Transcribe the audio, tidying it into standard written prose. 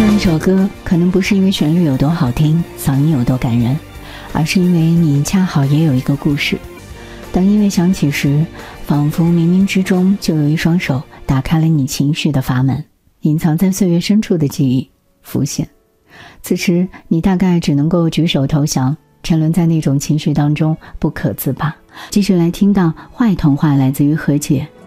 上一首歌可能不是因为旋律有多好听，嗓音有多感人，而是因为你恰好也有一个故事。当音乐响起时，仿佛冥冥之中就有一双手打开了你情绪的阀门，隐藏在岁月深处的记忆浮现。此时你大概只能够举手投降，沉沦在那种情绪当中不可自拔。继续来听到坏童话，来自于何洁，